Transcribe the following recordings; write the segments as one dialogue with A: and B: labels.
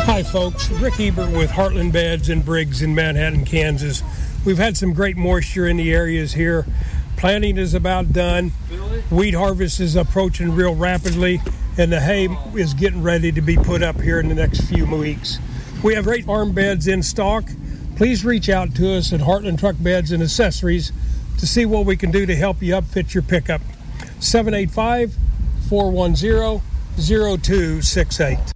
A: Hi folks, Rick Ebert with Heartland Beds and Briggs in Manhattan, Kansas. We've had some great moisture in the areas here. Planting is about done. Wheat harvest is approaching real rapidly, and the hay is getting ready to be put up here in the next few weeks. We have great arm beds in stock. Please reach out to us at Heartland Truck Beds and Accessories to see what we can do to help you upfit your pickup. 785-410-0268.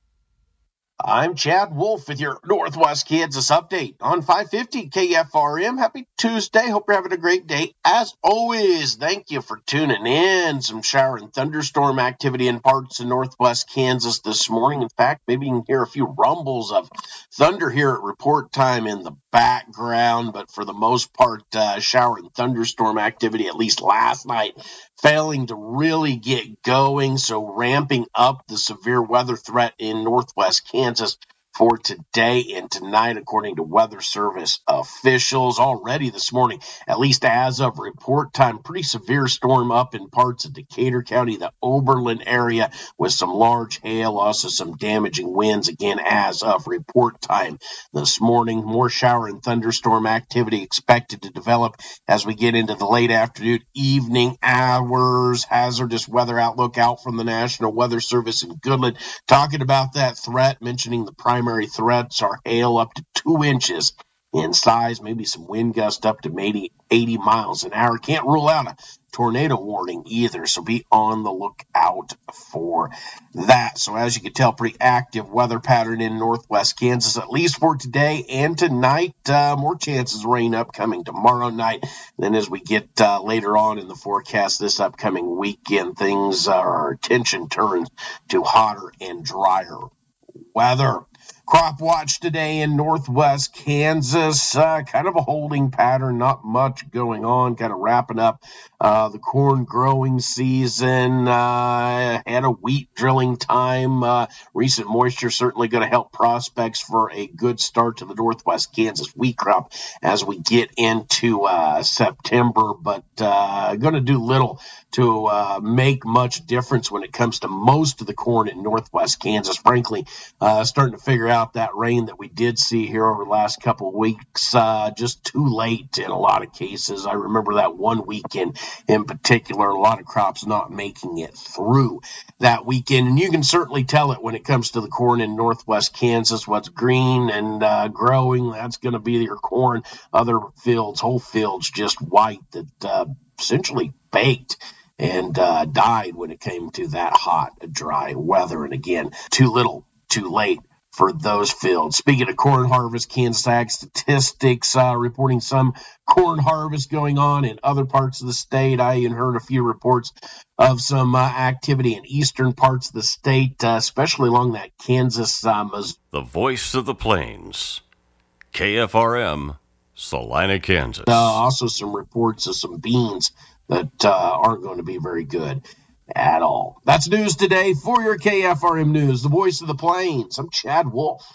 B: I'm Chad Wolf with your Northwest Kansas update on 550 KFRM. Happy Tuesday. Hope you're having a great day. As always, thank you for tuning in. Some shower and thunderstorm activity in parts of Northwest Kansas this morning. In fact, maybe you can hear a few rumbles of thunder here at report time in the background, but for the most part, shower and thunderstorm activity, at least last night, failing to really get going, so ramping up the severe weather threat in Northwest Kansas for today and tonight, according to Weather Service officials. Already this morning, at least as of report time, pretty severe storm up in parts of Decatur County, the Oberlin area, with some large hail, also some damaging winds, again, as of report time this morning. More shower and thunderstorm activity expected to develop as we get into the late afternoon, evening hours. Hazardous weather outlook out from the National Weather Service in Goodland, talking about that threat, mentioning the primary threats are hail up to 2 inches in size, maybe some wind gust up to maybe 80 miles an hour. Can't rule out a tornado warning either, so be on the lookout for that. So as you can tell, pretty active weather pattern in Northwest Kansas, at least for today and tonight. More chances of rain upcoming tomorrow night. Then as we get later on in the forecast this upcoming weekend, our attention turns to hotter and drier weather. Crop watch today in Northwest Kansas, kind of a holding pattern, not much going on, kind of wrapping up the corn growing season, and a wheat drilling time. Recent moisture certainly going to help prospects for a good start to the Northwest Kansas wheat crop as we get into September, but going to do little to make much difference when it comes to most of the corn in Northwest Kansas. Frankly, starting to figure out that rain that we did see here over the last couple of weeks, just too late in a lot of cases. I remember that one weekend in particular, a lot of crops not making it through that weekend. And you can certainly tell it when it comes to the corn in Northwest Kansas. What's green and growing, that's going to be your corn. Other fields, whole fields, just white that essentially baked and died when it came to that hot, dry weather. And again, too little, too late for those fields. Speaking of corn harvest, Kansas Ag Statistics reporting some corn harvest going on in other parts of the state. I even heard a few reports of some activity in eastern parts of the state, especially along that Kansas.
C: The voice of the plains, KFRM, Salina, Kansas.
B: Also some reports of some beans that aren't going to be very good at all. That's news today. For your KFRM News, the voice of the plains, I'm Chad Wolf.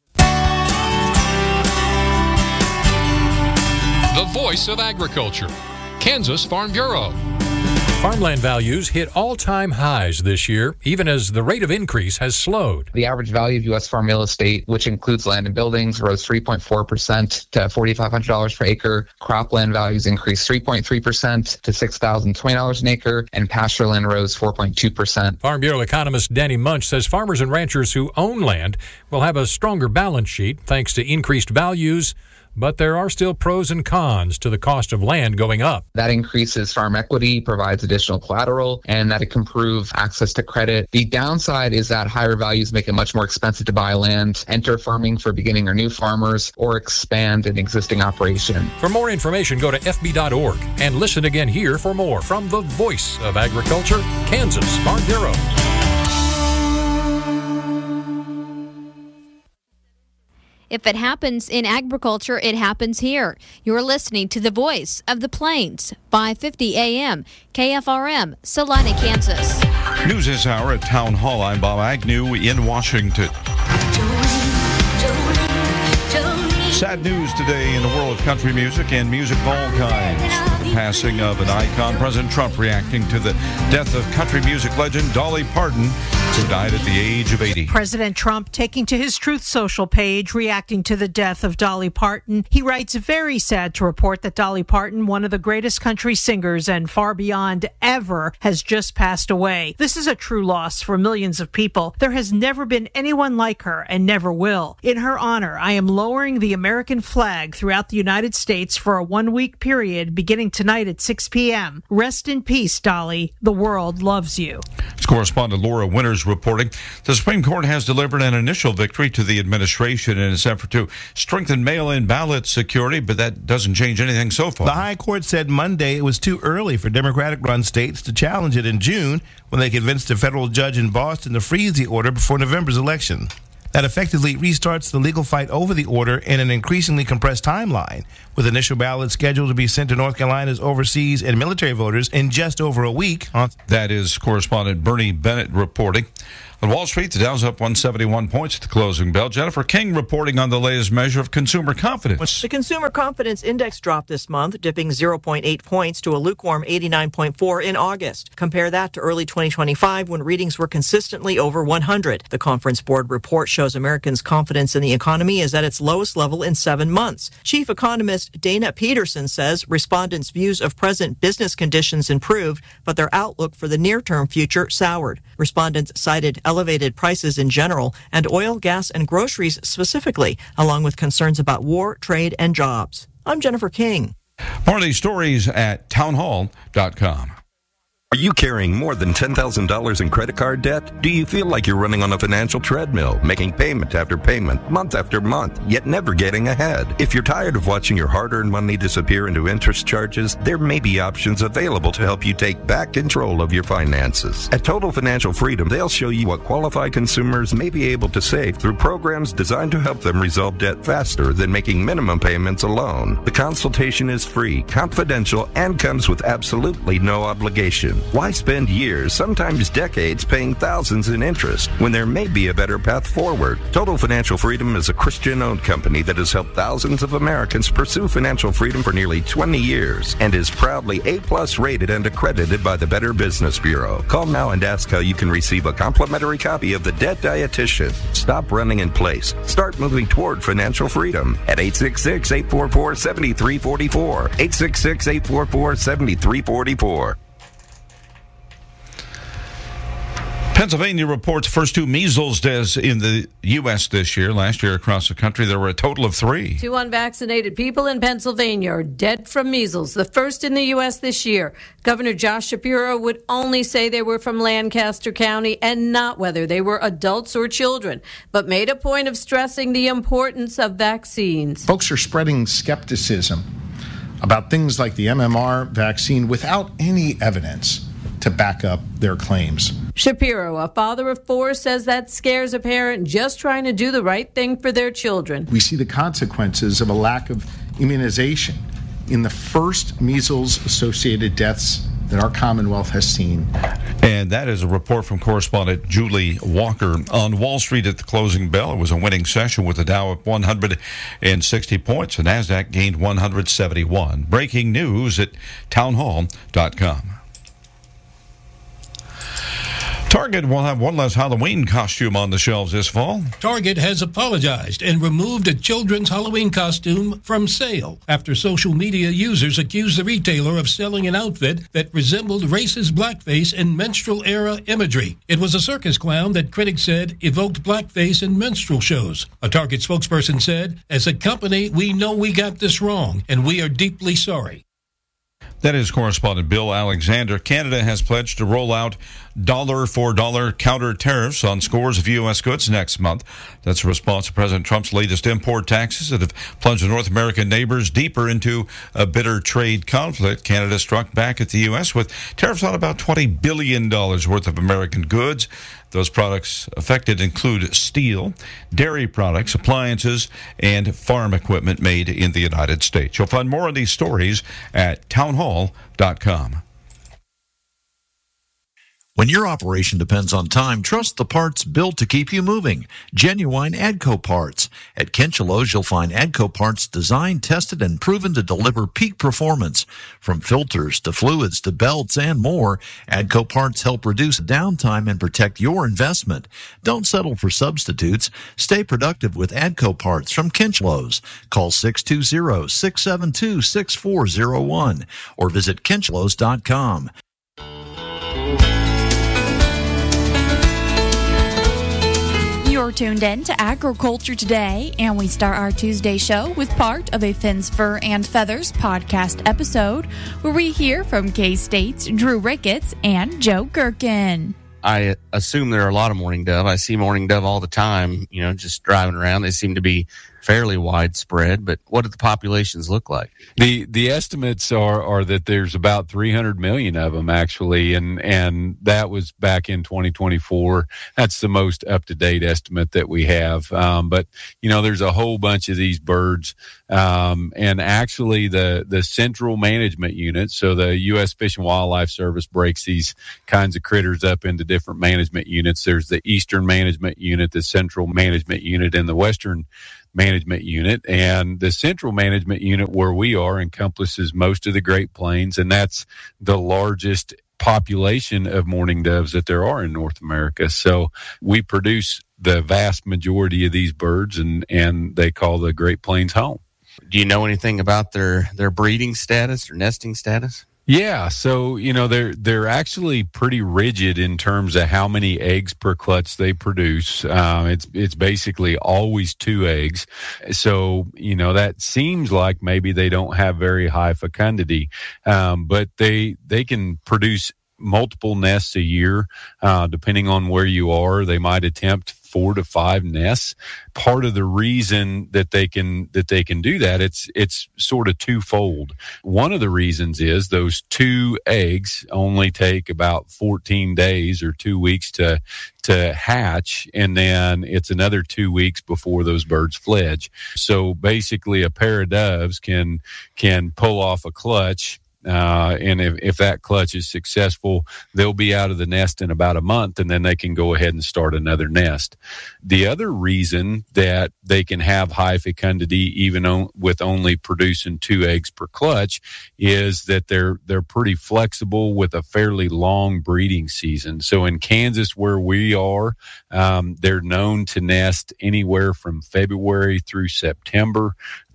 D: The voice of agriculture, Kansas Farm Bureau.
E: Farmland values hit all-time highs this year, even as the rate of increase has slowed.
F: The average value of U.S. farm real estate, which includes land and buildings, rose 3.4% to $4,500 per acre. Cropland values increased 3.3% to $6,020 an acre, and pasture land rose 4.2%.
E: Farm Bureau economist Danny Munch says farmers and ranchers who own land will have a stronger balance sheet thanks to increased values, but there are still pros and cons to the cost of land going up.
F: That increases farm equity, provides additional collateral, and that it can improve access to credit. The downside is that higher values make it much more expensive to buy land, enter farming for beginning or new farmers, or expand an existing operation.
E: For more information, go to fb.org and listen again here for more from the voice of agriculture, Kansas Farm Bureau.
G: If it happens in agriculture, it happens here. You're listening to the voice of the plains, 550 AM, KFRM, Salina, Kansas.
H: News this hour at Town Hall. I'm Bob Agnew in Washington. Sad news today in the world of country music and music of all kinds. The passing of an icon. President Trump reacting to the death of country music legend Dolly Parton. who died at the age of 80.
I: President Trump taking to his Truth Social page, reacting to the death of Dolly Parton. He writes, very sad to report that Dolly Parton, one of the greatest country singers and far beyond ever, has just passed away. This is a true loss for millions of people. There has never been anyone like her and never will. In her honor, I am lowering the American flag throughout the United States for a 1-week period beginning tonight at 6 p.m. Rest in peace, Dolly. The world loves you.
H: It's correspondent Laura Winters reporting. The Supreme Court has delivered an initial victory to the administration in its effort to strengthen mail-in ballot security, but that doesn't change anything so far.
J: The High Court said Monday it was too early for Democratic-run states to challenge it in June when they convinced a federal judge in Boston to freeze the order before November's election. That effectively restarts the legal fight over the order in an increasingly compressed timeline, with initial ballots scheduled to be sent to North Carolina's overseas and military voters in just over a week.
H: That is correspondent Bernie Bennett reporting. On Wall Street, the Dow's up 171 points at the closing bell. Jennifer King reporting on the latest measure of consumer confidence.
K: The Consumer Confidence Index dropped this month, dipping 0.8 points to a lukewarm 89.4 in August. Compare that to early 2025 when readings were consistently over 100. The Conference Board report shows Americans' confidence in the economy is at its lowest level in 7 months. Chief economist Dana Peterson says respondents' views of present business conditions improved, but their outlook for the near-term future soured. Respondents cited elevated prices in general and oil, gas, and groceries specifically, along with concerns about war, trade, and jobs. I'm Jennifer King.
H: More of these stories at townhall.com.
L: Are you carrying more than $10,000 in credit card debt? Do you feel like you're running on a financial treadmill, making payment after payment, month after month, yet never getting ahead? If you're tired of watching your hard-earned money disappear into interest charges, there may be options available to help you take back control of your finances. At Total Financial Freedom, they'll show you what qualified consumers may be able to save through programs designed to help them resolve debt faster than making minimum payments alone. The consultation is free, confidential, and comes with absolutely no obligation. Why spend years, sometimes decades, paying thousands in interest when there may be a better path forward? Total Financial Freedom is a Christian-owned company that has helped thousands of Americans pursue financial freedom for nearly 20 years and is proudly A+ rated and accredited by the Better Business Bureau. Call now and ask how you can receive a complimentary copy of The Debt Dietitian. Stop running in place. Start moving toward financial freedom at 866-844-7344. 866-844-7344.
H: Pennsylvania reports first 2 measles deaths in the U.S. this year. Last year across the country, there were a total of 3.
M: 2 unvaccinated people in Pennsylvania are dead from measles, the first in the U.S. this year. Governor Josh Shapiro would only say they were from Lancaster County and not whether they were adults or children, but made a point of stressing the importance of vaccines.
N: Folks are spreading skepticism about things like the MMR vaccine without any evidence to back up their claims.
M: Shapiro, a father of 4, says that scares a parent just trying to do the right thing for their children.
N: We see the consequences of a lack of immunization in the first measles-associated deaths that our Commonwealth has seen.
H: And that is a report from correspondent Julie Walker. On Wall Street at the closing bell, it was a winning session with the Dow up 160 points. The NASDAQ gained 171. Breaking news at townhall.com. Target will have one less Halloween costume on the shelves this fall.
O: Target has apologized and removed a children's Halloween costume from sale after social media users accused the retailer of selling an outfit that resembled racist blackface and minstrel-era imagery. It was a circus clown that critics said evoked blackface in minstrel shows. A Target spokesperson said, "As a company, we know we got this wrong, and we are deeply sorry."
H: That is correspondent Bill Alexander. Canada has pledged to roll out dollar-for-dollar counter tariffs on scores of U.S. goods next month. That's a response to President Trump's latest import taxes that have plunged North American neighbors deeper into a bitter trade conflict. Canada struck back at the U.S. with tariffs on about $20 billion worth of American goods. Those products affected include steel, dairy products, appliances, and farm equipment made in the United States. You'll find more of these stories at townhall.com.
P: When your operation depends on time, trust the parts built to keep you moving. Genuine AGCO parts. At Kinchelo's, you'll find AGCO parts designed, tested, and proven to deliver peak performance. From filters to fluids to belts and more, AGCO parts help reduce downtime and protect your investment. Don't settle for substitutes. Stay productive with AGCO parts from Kinchelo's. Call 620-672-6401 or visit kinchelos.com.
Q: You're tuned in to Agriculture Today, and we start our Tuesday show with part of a Finn's Fur and Feathers podcast episode where we hear from K-State's Drew Ricketts and Joe Gherkin.
R: I assume there are a lot of mourning dove. I see mourning dove all the time, just driving around. They seem to be fairly widespread, but what do the populations look like?
S: The estimates are that there's about 300 million of them actually, and that was back in 2024. That's the most up-to-date estimate that we have. But there's a whole bunch of these birds, and actually the Central Management Unit, so the U.S. Fish and Wildlife Service breaks these kinds of critters up into different management units. There's the Eastern Management Unit, the Central Management Unit, and the Western Management Unit. And the Central Management Unit, where we are, encompasses most of the Great Plains, and that's the largest population of mourning doves that there are in North America. So we produce the vast majority of these birds, and they call the Great Plains home.
R: Do you know anything about their breeding status or nesting status?
S: Yeah, so they're actually pretty rigid in terms of how many eggs per clutch they produce. It's basically always 2 eggs. So that seems like maybe they don't have very high fecundity, but they can produce multiple nests a year, depending on where you are. They might attempt 4 to 5 nests. Part of the reason that they can do that, it's sort of twofold. One of the reasons is those 2 eggs only take about 14 days or 2 weeks to hatch, and then it's another 2 weeks before those birds fledge. So basically a pair of doves can pull off a clutch. And if that clutch is successful, they'll be out of the nest in about a month, and then they can go ahead and start another nest. The other reason that they can have high fecundity, even with only producing 2 eggs per clutch, is that they're pretty flexible with a fairly long breeding season. So in Kansas, where we are, they're known to nest anywhere from February through September.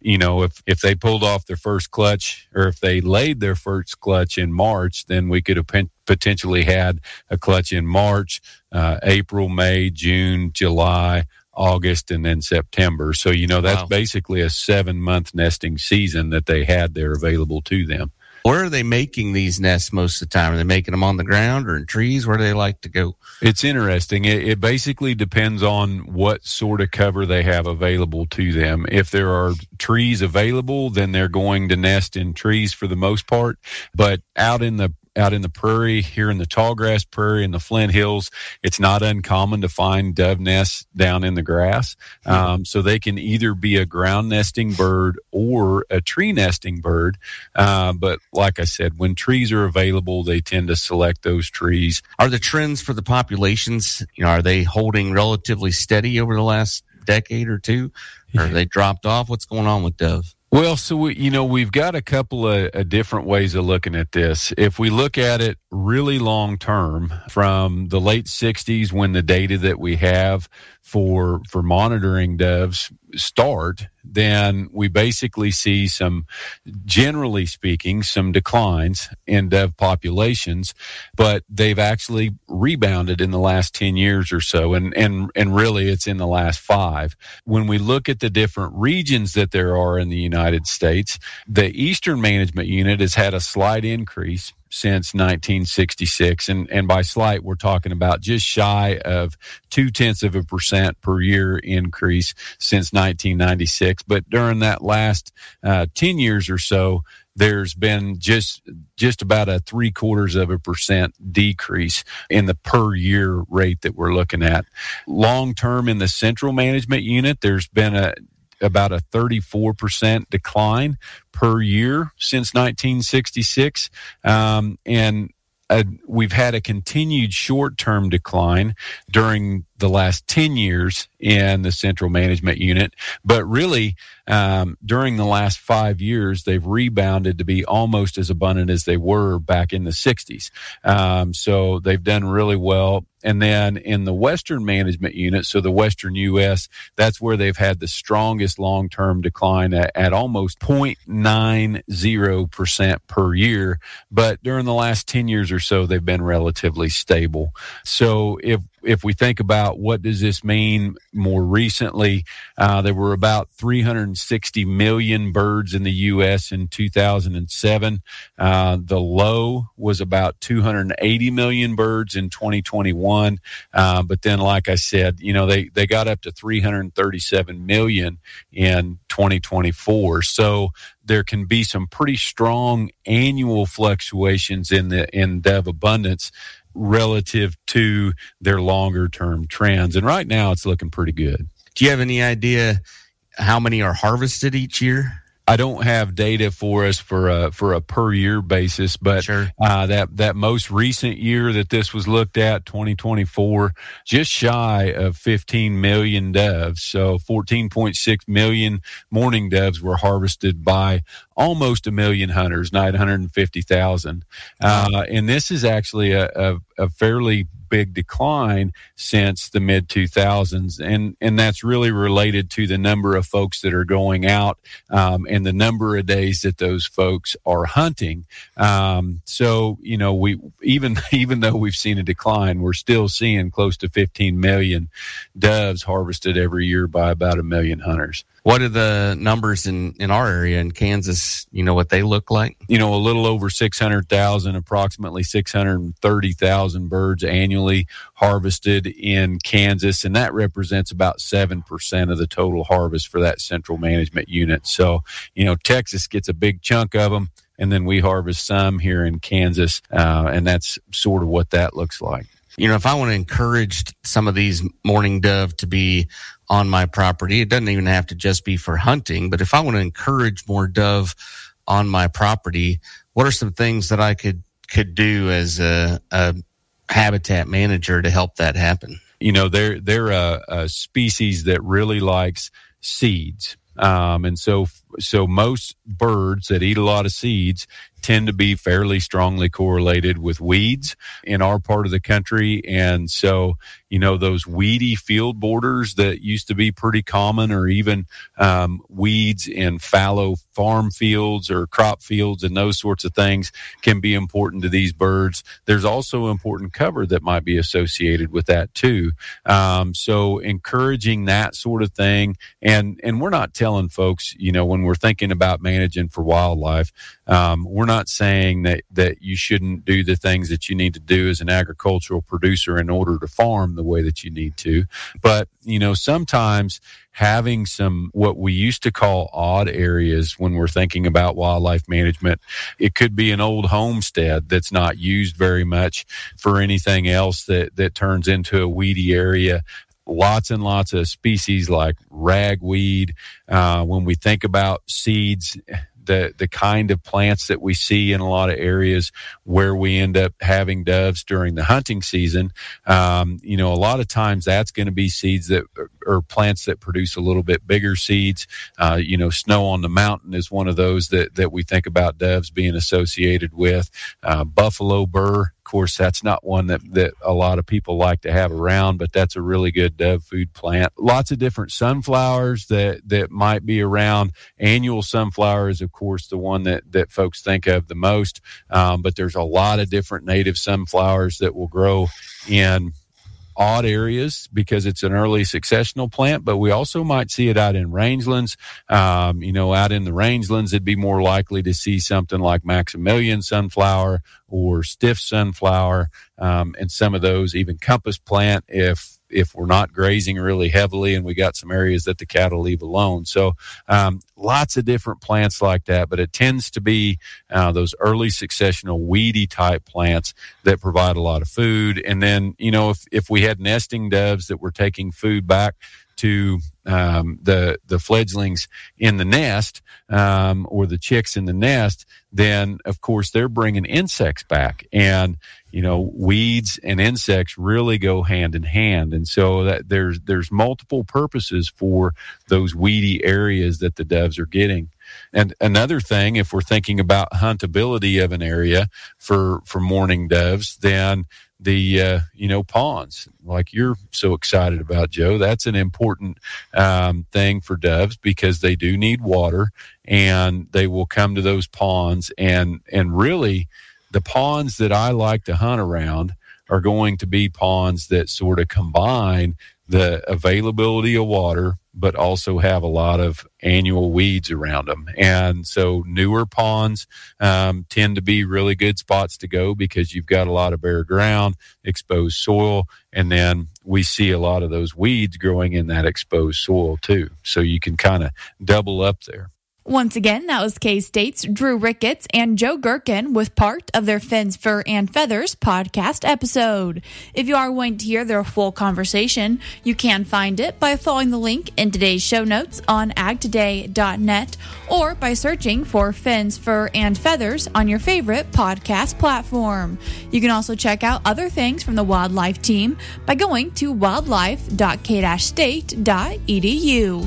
S: If they pulled off their first clutch, or if they laid their first clutch in March, then we could have potentially had a clutch in March, April, May, June, July, August, and then September. So, that's basically a 7-month nesting season that they had there available to them.
R: Where are they making these nests most of the time? Are they making them on the ground or in trees? Where do they like to go?
S: It's interesting. It basically depends on what sort of cover they have available to them. If there are trees available, then they're going to nest in trees for the most part. But out in the prairie, here in the tallgrass prairie and the Flint Hills, it's not uncommon to find dove nests down in the grass. So they can either be a ground nesting bird or a tree nesting bird. But like I said, when trees are available, they tend to select those trees.
R: Are the trends for the populations, are they holding relatively steady over the last decade or two? Or have they dropped off? What's going on with doves?
S: Well, so we've got a couple of different ways of looking at this. If we look at it really long term, from the late 60s, when the data that we have for monitoring doves start, then we basically see generally speaking, some declines in dove populations, but they've actually rebounded in the last 10 years or so, and really it's in the last 5. When we look at the different regions that there are in the United States, the Eastern Management Unit has had a slight increase since 1966, and by slight, we're talking about just shy of 0.2% per year increase since 1996. But during that last 10 years or so, there's been just about a 0.75% decrease in the per year rate that we're looking at. Long term in the Central Management Unit, there's been about a 34% decline per year since 1966. And we've had a continued short-term decline during the last 10 years in the central management unit, but really during the last 5 years, they've rebounded to be almost as abundant as they were back in the 60s. So they've done really well. And then in the Western management unit, so the Western U.S., that's where they've had the strongest long-term decline at almost 0.90% per year. But during the last 10 years or so, they've been relatively stable. So if we think about what does this mean more recently, there were about 360 million birds in the U.S. in 2007. The low was about 280 million birds in 2021. But then, like I said, they got up to 337 million in 2024. So there can be some pretty strong annual fluctuations in dove abundance relative to their longer term trends. And right now it's looking pretty good.
R: Do you have any idea how many are harvested each year?
S: I don't have data for us for a per year basis, but sure. That most recent year that this was looked at, 2024, just shy of 15 million doves. So 14.6 million mourning doves were harvested by almost 1 million hunters, 950,000. And this is actually a fairly big decline since the mid 2000s. And that's really related to the number of folks that are going out, and the number of days that those folks are hunting. So, we, even though we've seen a decline, we're still seeing close to 15 million doves harvested every year by about 1 million hunters.
R: What are the numbers in our area in Kansas? You know what they look like?
S: A little over 600,000, approximately 630,000 birds annually harvested in Kansas, and that represents about 7% of the total harvest for that central management unit. So, Texas gets a big chunk of them, and then we harvest some here in Kansas, and that's sort of what that looks like.
R: If I want to encourage some of these mourning dove to be on my property, it doesn't even have to just be for hunting, but if I want to encourage more dove on my property, what are some things that I could do as a habitat manager to help that happen?
S: They're a species that really likes seeds. And so most birds that eat a lot of seeds tend to be fairly strongly correlated with weeds in our part of the country. And so, those weedy field borders that used to be pretty common, or even weeds in fallow farm fields or crop fields and those sorts of things, can be important to these birds. There's also important cover that might be associated with that too. So encouraging that sort of thing. And we're not telling folks, when we're thinking about managing for wildlife, we're not saying that you shouldn't do the things that you need to do as an agricultural producer in order to farm the way that you need to. But, sometimes having some what we used to call odd areas when we're thinking about wildlife management, it could be an old homestead that's not used very much for anything else that turns into a weedy area. Lots and lots of species like ragweed. When we think about seeds, the kind of plants that we see in a lot of areas where we end up having doves during the hunting season, a lot of times that's going to be seeds that or plants that produce a little bit bigger seeds. Snow on the mountain is one of those that we think about doves being associated with. Buffalo burr, of course, that's not one that a lot of people like to have around, but that's a really good dove food plant. Lots of different sunflowers that might be around. Annual sunflower is, of course, the one that folks think of the most, but there's a lot of different native sunflowers that will grow in odd areas because it's an early successional plant, but we also might see it out in rangelands. Out in the rangelands, it'd be more likely to see something like Maximilian sunflower or stiff sunflower, and some of those, even compass plant, if we're not grazing really heavily and we got some areas that the cattle leave alone. So lots of different plants like that, but it tends to be those early successional weedy type plants that provide a lot of food. And then, if we had nesting doves that were taking food back to the fledglings in the nest or the chicks in the nest, then of course they're bringing insects back. And weeds and insects really go hand in hand, and so that there's multiple purposes for those weedy areas that the doves are getting. And another thing, if we're thinking about huntability of an area for mourning doves, then the ponds, like you're so excited about, Joe, that's an important thing for doves, because they do need water, and they will come to those ponds. And really, the ponds that I like to hunt around are going to be ponds that sort of combine the availability of water, but also have a lot of annual weeds around them. And so newer ponds tend to be really good spots to go, because you've got a lot of bare ground, exposed soil, and then we see a lot of those weeds growing in that exposed soil too. So you can kind of double up there.
Q: Once again, that was K-State's Drew Ricketts and Joe Gherkin with part of their Fins, Fur, and Feathers podcast episode. If you are wanting to hear their full conversation, you can find it by following the link in today's show notes on agtoday.net, or by searching for Fins, Fur, and Feathers on your favorite podcast platform. You can also check out other things from the wildlife team by going to wildlife.k-state.edu.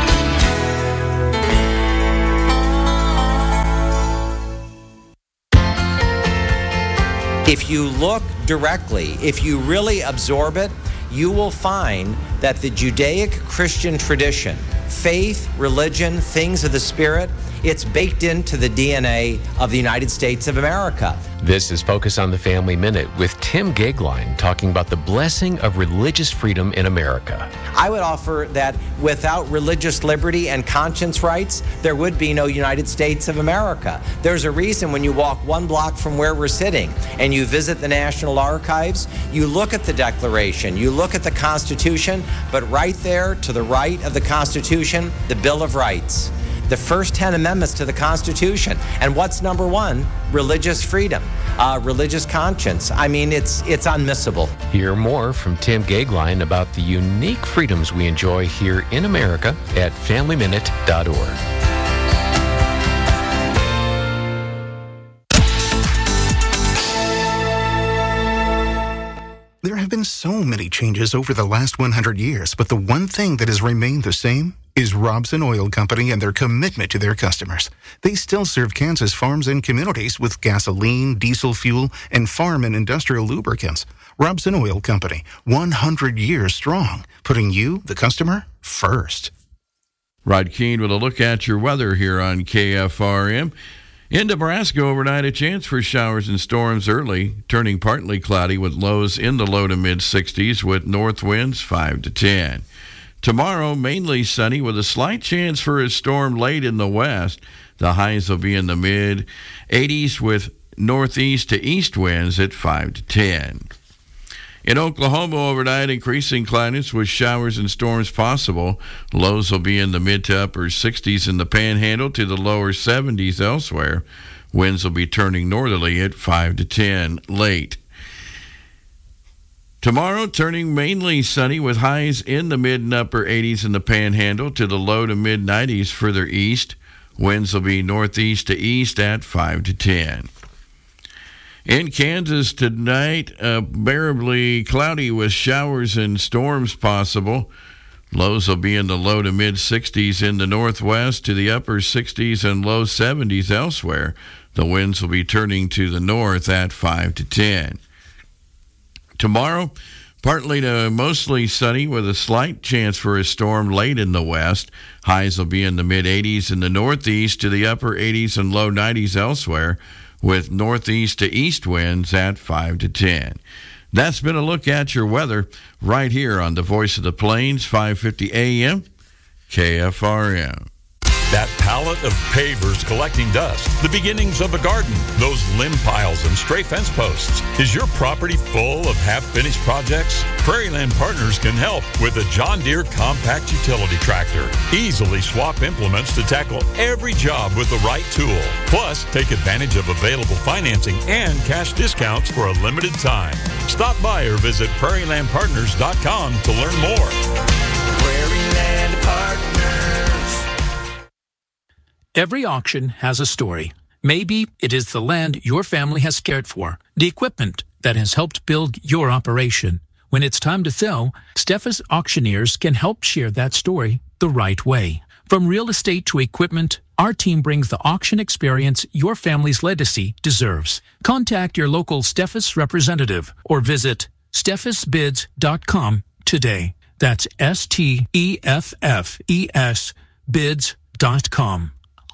T: If you look directly, if you really absorb it, you will find that the Judaic Christian tradition, faith, religion, things of the Spirit, it's baked into the DNA of the United States of America.
U: This is Focus on the Family Minute with Tim Gagline talking about the blessing of religious freedom in America.
T: I would offer that without religious liberty and conscience rights, there would be no United States of America. There's a reason when you walk one block from where we're sitting and you visit the National Archives, you look at the Declaration, you look at the Constitution, but right there to the right of the Constitution, the Bill of Rights. The first 10 amendments to the Constitution. And what's number one? Religious freedom, religious conscience. I mean, it's unmissable.
U: Hear more from Tim Gagline about the unique freedoms we enjoy here in America at FamilyMinute.org.
V: There have been so many changes over the last 100 years, but the one thing that has remained the same is Robson Oil Company and their commitment to their customers. They still serve Kansas farms and communities with gasoline, diesel fuel, and farm and industrial lubricants. Robson Oil Company, 100 years strong, putting you, the customer, first.
W: Rod Keene with a look at your weather here on KFRM. In Nebraska overnight, a chance for showers and storms early, turning partly cloudy with lows in the low to mid-60s with north winds 5 to 10. Tomorrow, mainly sunny with a slight chance for a storm late in the west. The highs will be in the mid-80s with northeast to east winds at 5 to 10. In Oklahoma overnight, increasing cloudiness with showers and storms possible. Lows will be in the mid to upper 60s in the Panhandle to the lower 70s elsewhere. Winds will be turning northerly at 5 to 10 late. Tomorrow, turning mainly sunny with highs in the mid and upper 80s in the Panhandle to the low to mid 90s further east. Winds will be northeast to east at 5 to 10. In Kansas tonight, bearably cloudy with showers and storms possible. Lows will be in the low to mid 60s in the northwest to the upper 60s and low 70s elsewhere. The winds will be turning to the north at 5 to 10. Tomorrow, partly to mostly sunny with a slight chance for a storm late in the west. Highs will be in the mid-80s in the northeast to the upper 80s and low 90s elsewhere, with northeast to east winds at 5 to 10. That's been a look at your weather right here on the Voice of the Plains, 550 AM, KFRM.
X: That pallet of pavers collecting dust, the beginnings of a garden, those limb piles and stray fence posts. Is your property full of half-finished projects? Prairieland Partners can help with a John Deere compact utility tractor. Easily swap implements to tackle every job with the right tool. Plus, take advantage of available financing and cash discounts for a limited time. Stop by or visit prairielandpartners.com to learn more.
A: Prairie Land Partners.
B: Every auction has a story. Maybe it is the land your family has cared for, the equipment that has helped build your operation. When it's time to sell, Steffes Auctioneers can help share that story the right way. From real estate to equipment, our team brings the auction experience your family's legacy deserves. Contact your local Steffes representative or visit steffesbids.com today. That's STEFFES bids.com.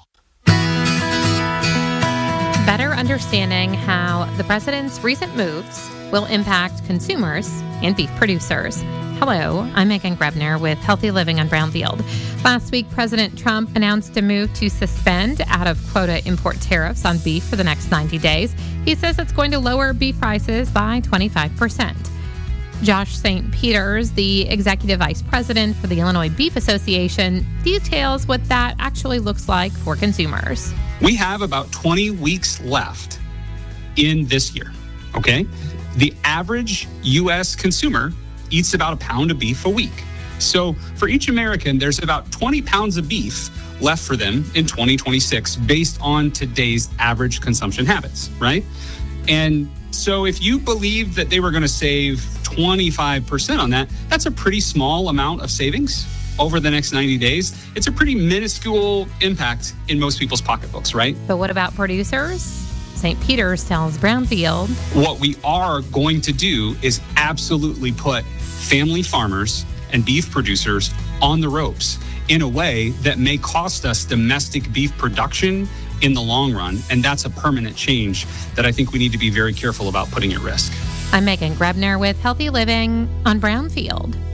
C: Better understanding how the president's recent moves will impact consumers and beef producers. Hello, I'm Megan Grebner with Healthy Living on Brownfield. Last week, President Trump announced a move to suspend out-of-quota import tariffs on beef for the next 90 days. He says it's going to lower beef prices by 25%. Josh St. Peters, the executive vice president for the Illinois Beef Association, details what that actually looks like for consumers.
D: We have about 20 weeks left in this year, okay? The average U.S. consumer eats about a pound of beef a week. So for each American, there's about 20 pounds of beef left for them in 2026 based on today's average consumption habits, right? And so if you believe that they were going to save 25% on that, that's a pretty small amount of savings over the next 90 days. It's a pretty minuscule impact in most people's pocketbooks, right?
C: But what about producers? St. Peters tells Brownfield.
D: What we are going to do is absolutely put family farmers and beef producers on the ropes in a way that may cost us domestic beef production in the long run. And that's a permanent change that I think we need to be very careful about putting at risk.
C: I'm Megan Grebner with Healthy Living on Brownfield.